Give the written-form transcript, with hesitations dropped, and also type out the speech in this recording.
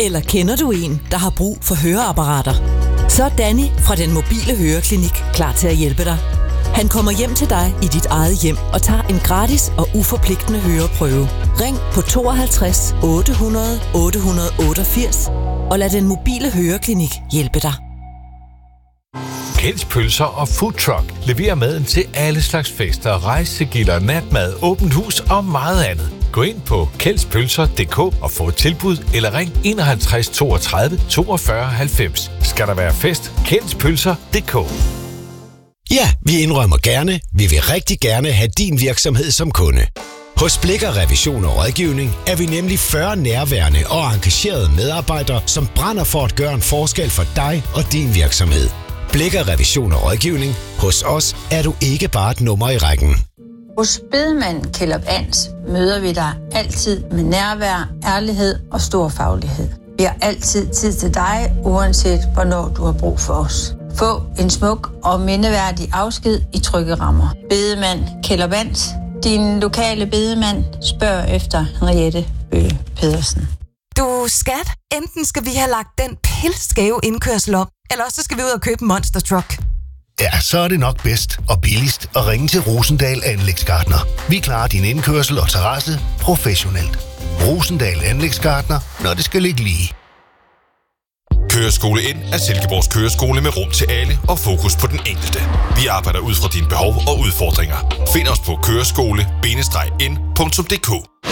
Eller kender du en, der har brug for høreapparater? Så er Danny fra Den Mobile Høreklinik klar til at hjælpe dig. Han kommer hjem til dig i dit eget hjem og tager en gratis og uforpligtende høreprøve. Ring på 52 800 888 og lad Den Mobile Høreklinik hjælpe dig. Kjelds Pølser og Food Truck leverer maden til alle slags fester, rejsegilder, natmad, åbent hus og meget andet. Gå ind på kjeldspølser.dk og få et tilbud, eller ring 51 32 42 90. Skal der være fest? Kjeldspølser.dk. Ja, vi indrømmer gerne, vi vil rigtig gerne have din virksomhed som kunde. Hos Blikker Revision og Rådgivning er vi nemlig 40 nærværende og engagerede medarbejdere, som brænder for at gøre en forskel for dig og din virksomhed. Blikker Revision og Rådgivning. Hos os er du ikke bare et nummer i rækken. Hos Bedemand Kellerup Ans møder vi dig altid med nærvær, ærlighed og stor faglighed. Vi har altid tid til dig, uanset hvornår du har brug for os. Få en smuk og mindeværdig afsked i trygge rammer. Bedemand Kellerup Ans. Din lokale bedemand. Spørg efter Henriette Bøge Pedersen. Du skat, enten skal vi have lagt den pilskæve indkørsel op, eller også skal vi ud og købe en monster truck. Ja, så er det nok bedst og billigst at ringe til Rosendal Anlægsgartner. Vi klarer din indkørsel og terrasse professionelt. Rosendal Anlægsgartner, når det skal ligge lige. Køreskole Ind er Silkeborgs køreskole med rum til alle og fokus på den enkelte. Vi arbejder ud fra dine behov og udfordringer. Find os på køreskole-ind.dk.